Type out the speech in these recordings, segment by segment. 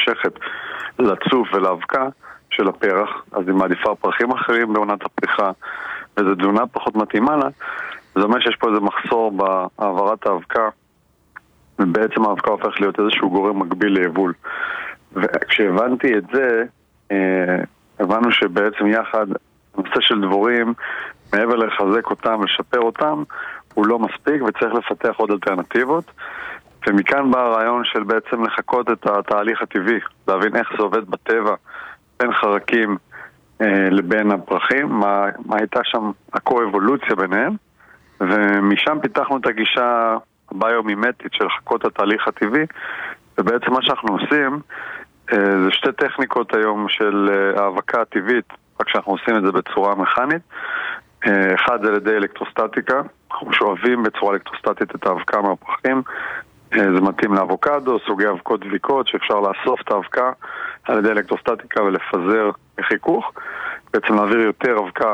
מושכת לצוף ולאבקה של הפרח, אז היא מעדיפה פרחים אחרים בעונת הפריחה, וזו תזונה פחות מתאימה לה. זה אומר שיש פה איזה מחסור בהעברת האבקה, ובעצם האבקה הופך להיות איזשהו גורם מקביל ליבול. וכשהבנתי את זה, הבנו שבעצם יחד הנושא של דבורים, מעבר לחזק אותם ולשפר אותם, הוא לא מספיק וצריך לפתח עוד אלטרנטיבות. ומכאן בא הרעיון של בעצם לחכות את התהליך הטבעי, להבין איך זה עובד בטבע, בין חרקים לבין הפרחים, מה הייתה שם הקו-אבולוציה ביניהם, ומשם פיתחנו את הגישה הביומימטית של לחכות את התהליך הטבעי, ובעצם מה שאנחנו עושים זה שתי טכניקות היום של האבקה הטבעית, רק שאנחנו עושים את זה בצורה מכנית. אחד זה על ידי אלקטרוסטטיקה, אנחנו שואבים בצורה אלקטרוסטטית את האבקה מהפרחים, זה מתאים לאבוקדו, סוגי אבקות דביקות שאפשר לאסוף את האבקה על ידי אלקטרוסטטיקה ולפזר בחיכוך, בעצם להעביר יותר אבקה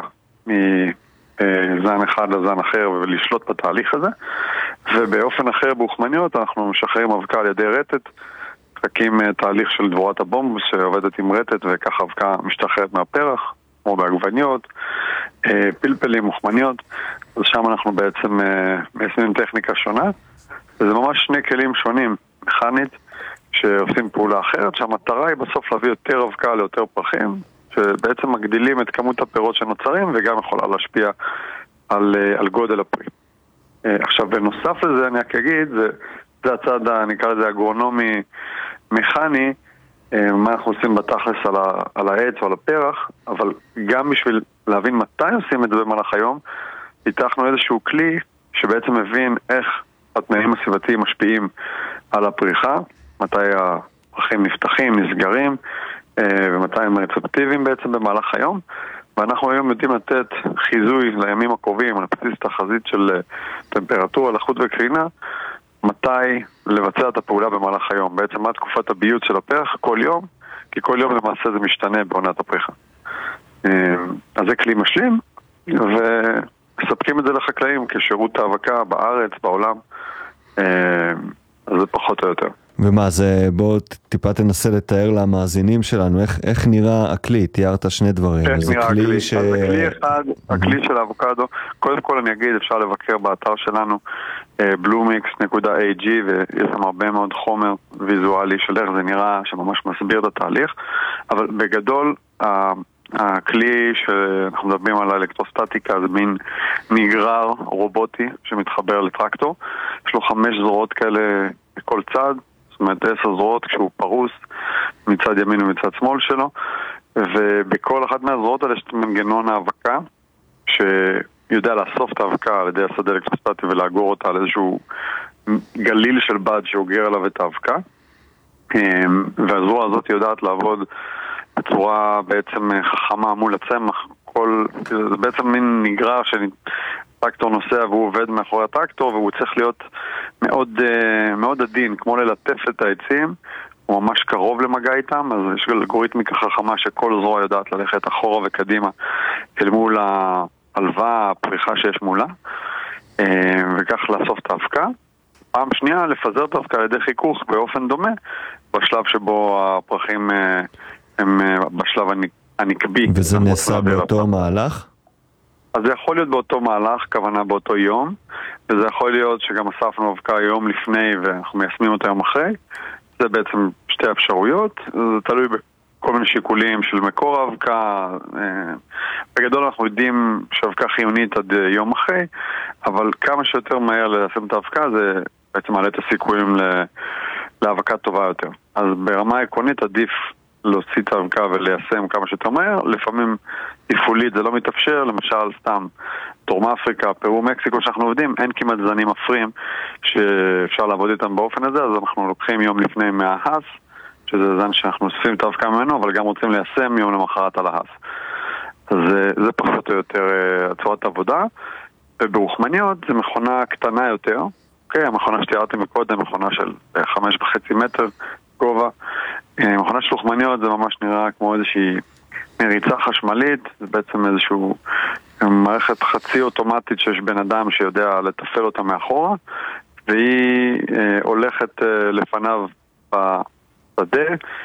מזן אחד לזן אחר ולשלוט בתהליך הזה. ובאופן אחר באוכמניות אנחנו משחררים אבקה על ידי רטט, מחכים תהליך של דבורת הבומבוס שעובדת עם רטט וכך אבקה משתחררת מהפרח, כמו בעגבניות, פלפלים, אוכמניות. אז שם אנחנו בעצם מיישמים טכניקה שונה, וזה ממש שני כלים שונים, מכנית, שעושים פעולה אחרת, שהמטרה היא בסוף להביא יותר אבקה ליותר פרחים, שבעצם מגדילים את כמות הפירות שנוצרים, וגם יכולה להשפיע על גודל הפרי. עכשיו, בנוסף לזה, אני רק אגיד, זה הצד, נקרא לזה אגרונומי מכני, מה אנחנו עושים בתכלס על העץ או על הפרח, אבל גם בשביל להבין מתי עושים את זה במהלך היום, פיתחנו איזשהו כלי שבעצם מבין איך התנאים הסביבתיים משפיעים על הפריחה, מתי הפרחים נפתחים, נסגרים, ומתי הם רצפטיביים בעצם במהלך היום. ואנחנו היום יודעים לתת חיזוי לימים הקרובים, על בסיס תחזית של טמפרטורה, לחות וקרינה, מתי לבצע את הפעולה במהלך היום. בעצם מה תקופת הביות של הפרח כל יום, כי כל יום למעשה זה משתנה בעונת הפריחה. אז זה כלי משלים, ומספקים את זה לחקלאים כשירות האבקה בארץ, בעולם. אז זה פחות או יותר. ומה זה, בוא טיפה תנסה לתאר למאזינים שלנו, איך נראה הכלי? תיארת שני דברים. איך נראה הכלי? אז הכלי אחד, הכלי של האבוקדו, קודם כל אני אגיד, אפשר לבקר באתר שלנו, bluemix.ag, ויש שם הרבה מאוד חומר ויזואלי של איך זה נראה, שממש מסביר את התהליך, אבל בגדול, הכלי שאנחנו מדברים על האלקטרוסטטיקה זה מין נגרר רובוטי שמתחבר לטרקטור, יש לו 5 זרועות כאלה בכל צד, זאת אומרת 10 זרועות כשהוא פרוס מצד ימין ומצד שמאל שלו, ובכל אחת מהזרועות האלה יש מנגנון האבקה שיודע לאסוף את האבקה על ידי השדה אלקטרוסטטי ולאגור אותה על איזשהו גליל של בד שאוגר עליו את האבקה, והזרוע הזאת יודעת לעבוד בצורה בעצם חכמה מול הצמח. זה בעצם מין נגרר שטרקטור נוסע והוא עובד מאחורי הטרקטור, והוא צריך להיות מאוד, מאוד עדין, כמו ללטף את העצים, הוא ממש קרוב למגע איתם. אז יש אלגוריתמיקה חכמה שכל זרוע יודעת ללכת אחורה וקדימה אל מול ההלוואה, הפריחה שיש מולה, וכך לאסוף את האבקה. פעם שנייה לפזר את האבקה על ידי חיכוך באופן דומה, בשלב שבו הפרחים הם בשלב הנקבי. וזה נעשה באותו מהלך? אז זה יכול להיות באותו מהלך, כוונה באותו יום, וזה יכול להיות שגם אספנו אבקה יום לפני ואנחנו מיישמים אותה יום אחרי. זה בעצם שתי אפשרויות, זה תלוי בכל מיני שיקולים של מקור האבקה. בגדול אנחנו יודעים שאבקה חיונית עד יום אחרי, אבל כמה שיותר מהר ליישם את האבקה זה בעצם מעלה את הסיכויים להאבקה טובה יותר. אז ברמה עקרונית עדיף להוציא את האבקה וליישם כמה שיותר מהר. לפעמים תפעולית זה לא מתאפשר, למשל סתם דרום אפריקה, פרו, מקסיקו שאנחנו עובדים, אין כמעט זנים אפרים שאפשר לעבוד איתם באופן הזה, אז אנחנו לוקחים יום לפני מההס, שזה זן שאנחנו אוספים את האבקה ממנו, אבל גם רוצים ליישם יום למחרת על ההס. אז זה פחות או יותר הצורת עבודה. ובאוכמניות זה מכונה קטנה יותר, המכונה שתיארתי מקודם, מכונה של 5.5 מטר גובה. מכונה של אוכמניות זה ממש נראה כמו איזושהי מריצה חשמלית, זה בעצם איזשהו מערכת חצי אוטומטית שיש בן אדם שיודע לתפעל אותה מאחורה, והיא הולכת לפניו בשדה,